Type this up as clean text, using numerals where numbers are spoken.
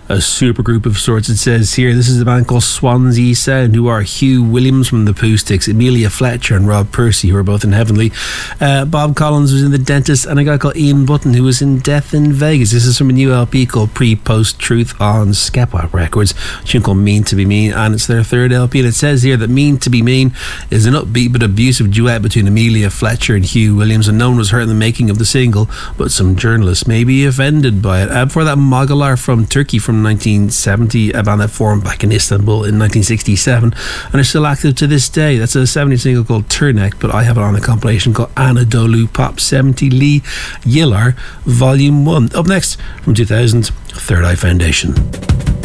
a super group of sorts. It says here, this is a band called Swansea Sound, who are Hugh Williams from the Pooh-Sticks, Amelia Fletcher and Rob Percy, who are both in Heavenly. Bob Collins was in The Dentist, and a guy called Ian Button, who was in Death in Vegas. This is from a new LP called Pre-Post Truth on Skepwap Records, a tune called Mean to Be Mean, and it's their third LP. And it says here that Mean to Be Mean is an upbeat but abusive duet between Amelia Fletcher and Hugh Williams, and no one was hurt in the making of the single, but some journalists may be offended by it. Before that, Mogalar from Turkey from 1970, a band that formed back in Istanbul in 1967 and are still active to this day. That's a 70s single called Turnek, but I have it on a compilation called Anadolu Pop 70 Lee Yillar Volume 1. Up next from 2000, Third Eye Foundation.